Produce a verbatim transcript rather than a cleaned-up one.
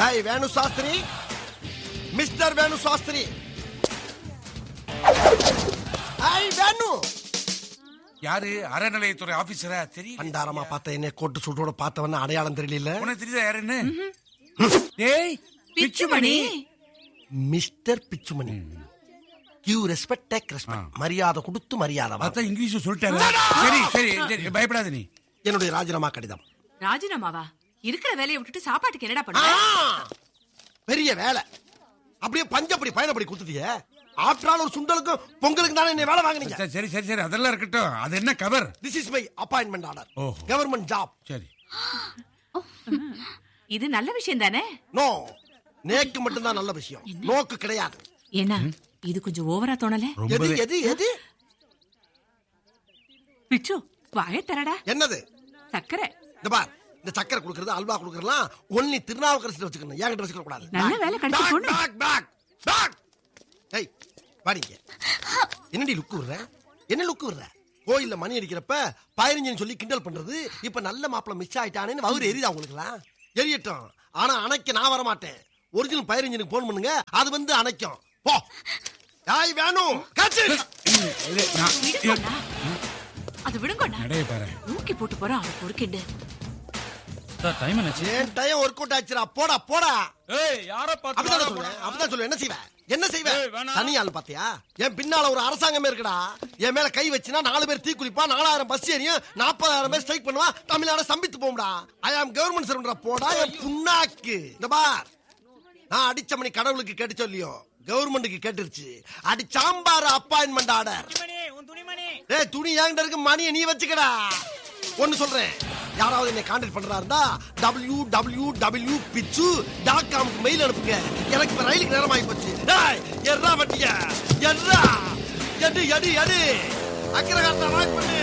Hi வேணு Shastri, mister வேணு Shastri. Hi வேணு. யாரு? அறநிலையத்துறை ஆபீசரா? தெரியும். பண்டாரமா பார்த்த என்ன கோட்டு சூட்டோட பார்த்தவன அடையாளம் தெரியல. உனக்கு தெரியுதா யாருன்னு? டேய் Pichumani. Mister Pichumani. Q respect take respect. மரியாதை கொடுத்து மரியாதை. அதான் இங்கிலீஷ் சொல்லிட்டாங்க. சரி சரி சரி, பயப்படாத நீ. என்னுடைய ராஜினாமா கடிதம். ராஜினாமாவா? இருக்கிற வேலையை விட்டுட்டு சாப்பாட்டுக்கு என்னடா பண்ணுவ? பெரிய வேலை. அப்படியே பஞ்சப்படி பயணப்படி கொடுத்துட்டியே. ஆஃப்டர் ஆல் ஒரு சுண்டலுக்கும் பொங்கலுக்கு தானே என்ன வேலை வாங்குனீங்க. சரி சரி சரி, அதெல்லாம் இருக்கட்டும். அது என்ன cover? This is my appointment order. Government job. சரி. இது நல்ல விஷயம் தானே? நோ, நேக்கு மட்டும் தான் நல்ல விஷயம், நோக்கு கிடையாது. ஏன்னா இது கொஞ்சம் ஓவரா தோணல? எது எது எது? பிச்சு வாய தரடா. என்னது? சக்கரை. இந்த பார், இந்த சக்கரை குடுக்கறது அல்வா குடுக்கறலாம் ஒன்லி திருநாவுக்கரசில வச்சுக்கணும். ஏங்கிட்ட வச்சுக்க கூடாது. நல்ல வேலை கிடைச்சு போடு. Back back back. ஏய் வாடிங்க. என்னடி லுக்கு விடுற? என்ன லுக்கு விடுற? கோயில்ல மணி அடிக்கிறப்ப பதினஞ்சுன்னு சொல்லி கிண்டல் பண்றது, இப்ப நல்ல மாப்பிள்ள மிஸ் ஆயிட்டானேன்னு வவுறு எரியுதா உங்களுக்குலாம்? எரியட்டும், ஆனா அணைக்க நான் வர மாட்டேன். ஒரிஜினல் பதினஞ்சுக்கு போன் பண்ணுங்க, அது வந்து அணைக்கும். போ. யாய் வேணும் காச்சு. அது விடுங்க. நடைய பாரு. ஊக்கி போட்டு போறான் அவன் பொறுக்கிண்டு. சார் டைம் என்னாச்சு? ஏன் டைம் ஒர்க் அவுட் ஆச்சுடா. போடா போடா. ஏய் யார பாத்து? அப்படிதான் சொல்றேன், அப்படிதான் சொல்றேன். என்ன செய்வ? என்ன செய்வ? தனி ஆள் பாத்தியா? என் பின்னால ஒரு அரசாங்கமே இருக்குடா. என் மேல கை வச்சுனா நாலு பேர் தீ குளிப்பா, நாலாயிரம் பஸ் ஏறியும், நாற்பதாயிரம் பேர் ஸ்ட்ரைக் பண்ணுவா, தமிழ்நாடு சம்பித்து போகும்டா. ஐ ஆம் கவர்மெண்ட் சர்வன்டா. போடா என் புண்ணாக்கு. இந்த பார், நான் அடிச்ச மணி கடவுளுக்கு கேட்டு சொல்லியோ கவர்மெண்ட்டுக்கு கேட்டுருச்சு. அடி சாம்பார் அப்பாயின்மெண்ட் ஆர்டர். ஏய் துணி என்கிட்ட இருக்கு, மணியை நீ வச்சுக்கடா. ஒன்னு சொல்றேன், யாராவது என்னை கான்டாக்ட் பண்றா இருந்தா டபிள்யூ டபிள்யூ டபிள்யூ பிச்சு டாட் காம்க்கு மெயில் அனுப்புங்க. எனக்கு இப்ப ரயிலுக்கு நேரம் ஆகி போச்சு. எர்ரா வட்டியா எர்ரா எடு எடு எடு அக்கிரகாரத்தை ராக் பண்ணு.